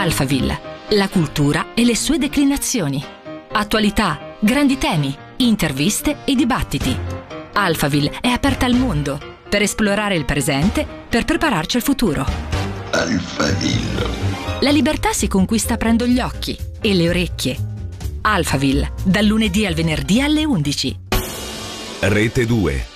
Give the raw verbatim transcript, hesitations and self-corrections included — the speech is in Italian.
Alphaville, la cultura e le sue declinazioni. Attualità, grandi temi, interviste e dibattiti. Alphaville è aperta al mondo per esplorare il presente, per prepararci al futuro. Alphaville. La libertà si conquista aprendo gli occhi e le orecchie. Alphaville, dal lunedì al venerdì alle undici. Rete due.